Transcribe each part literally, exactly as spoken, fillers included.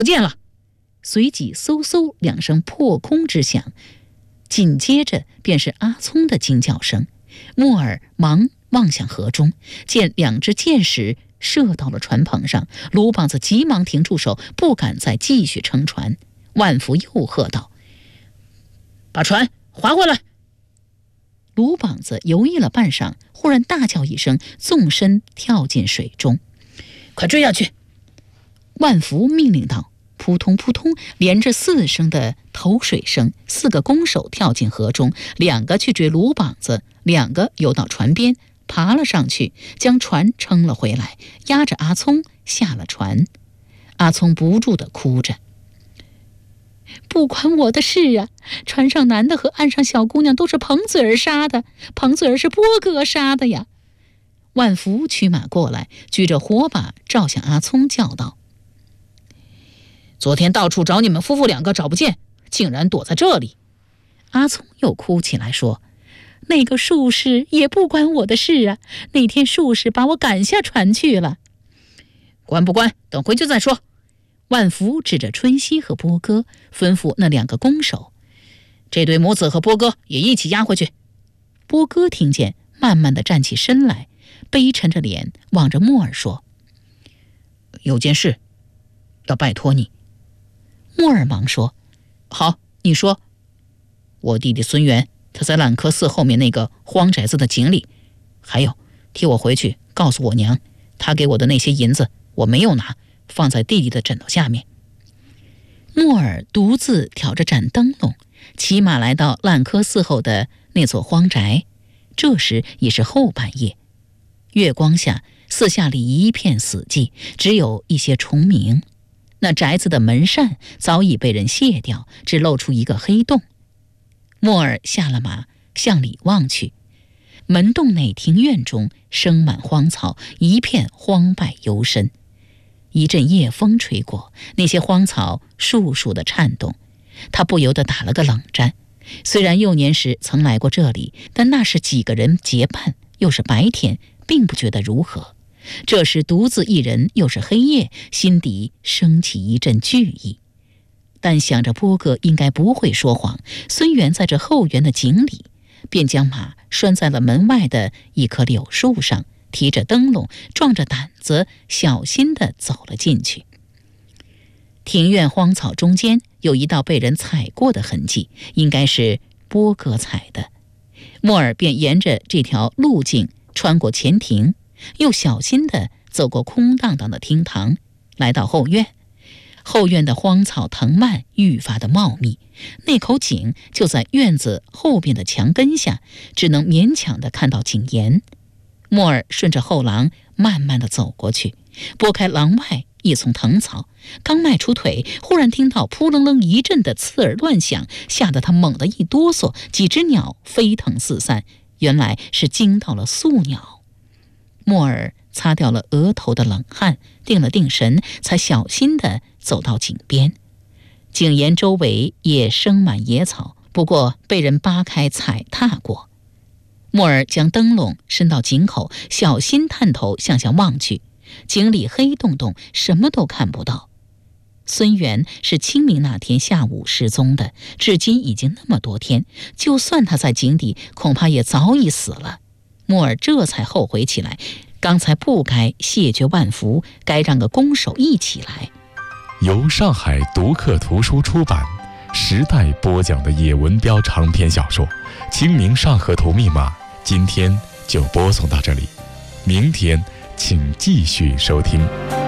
不见了。随即嗖嗖两声破空之响，紧接着便是阿聪的惊叫声。莫尔忙望向河中，见两只箭矢射到了船棚上，鲁膀子急忙停住手，不敢再继续撑船。万福又喝道：“把船划回来！”鲁膀子犹豫了半晌，忽然大叫一声，纵身跳进水中。“快追下去！”万福命令道。扑通扑通，连着四声的投水声，四个弓手跳进河中，两个去追鲁膀子，两个游到船边，爬了上去，将船撑了回来，压着阿聪下了船。阿聪不住地哭着：“不关我的事啊！船上男的和岸上小姑娘都是彭嘴儿杀的，彭嘴儿是波哥杀的呀！”万福驱马过来，举着火把照向阿聪，叫道：“昨天到处找你们夫妇两个找不见，竟然躲在这里。”阿聪又哭起来说：“那个术士也不关我的事啊！那天术士把我赶下船去了。”“关不关，等回去再说。”万福指着春熙和波哥，吩咐那两个弓手：“这对母子和波哥也一起押回去。”波哥听见，慢慢地站起身来，悲沉着脸望着莫尔说：“有件事要拜托你。”莫尔忙说：“好，你说。”“我弟弟孙元，他在烂柯寺后面那个荒宅子的井里，还有，替我回去告诉我娘，他给我的那些银子我没有拿，放在弟弟的枕头下面。”莫尔独自挑着盏灯笼，骑马来到烂柯寺后的那座荒宅。这时已是后半夜，月光下，四下里一片死寂，只有一些虫鸣。那宅子的门扇早已被人卸掉，只露出一个黑洞。莫尔下了马，向里望去，门洞内庭院中生满荒草，一片荒败幽深。一阵夜风吹过，那些荒草簌簌地颤动，他不由得打了个冷战。虽然幼年时曾来过这里，但那是几个人结伴，又是白天，并不觉得如何。这时独自一人，又是黑夜，心底升起一阵惧意。但想着波哥应该不会说谎，孙元在这后园的井里，便将马拴在了门外的一棵柳树上，提着灯笼，壮着胆子，小心地走了进去。庭院荒草中间有一道被人踩过的痕迹，应该是波哥踩的。莫尔便沿着这条路径穿过前庭，又小心地走过空荡荡的厅堂，来到后院。后院的荒草藤蔓愈发的茂密，那口井就在院子后边的墙根下，只能勉强地看到井沿。莫尔顺着后廊慢慢地走过去，拨开廊外一丛藤草，刚迈出腿，忽然听到扑棱棱一阵的刺耳乱响，吓得他猛地一哆嗦，几只鸟飞腾四散，原来是惊到了宿鸟。莫尔擦掉了额头的冷汗，定了定神，才小心地走到井边。井沿周围也生满野草，不过被人扒开踩踏过。莫尔将灯笼伸到井口，小心探头向下望去，井里黑洞洞，什么都看不到。孙元是清明那天下午失踪的，至今已经那么多天，就算他在井底，恐怕也早已死了。莫尔这才后悔起来，刚才不该谢绝万福，该让个弓手一起来。 由上海读客图书出版，时代播讲的野文标长篇小说《清明上河图密码》，今天就播送到这里，明天请继续收听。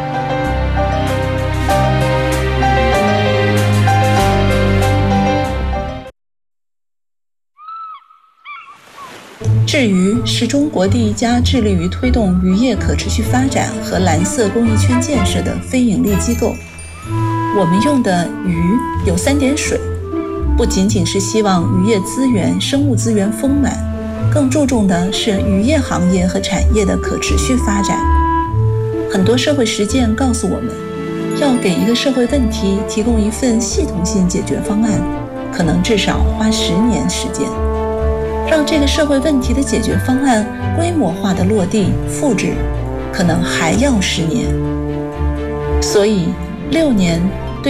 智渔是中国第一家致力于推动渔业可持续发展和蓝色公益圈建设的非营利机构。我们用的鱼有三点水，不仅仅是希望渔业资源、生物资源丰满，更注重的是渔业行业和产业的可持续发展。很多社会实践告诉我们，要给一个社会问题提供一份系统性解决方案，可能至少花十年时间。让这个社会问题的解决方案规模化的落地复制，可能还要十年。所以六年